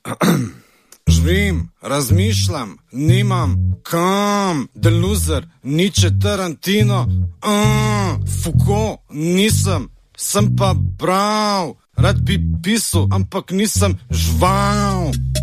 Živim, razmišljam, nimam kam, Deluzer, Nietzsche, Tarantino, Foucault, nisem, sem pa bral, rad bi pisal, ampak nisem žval.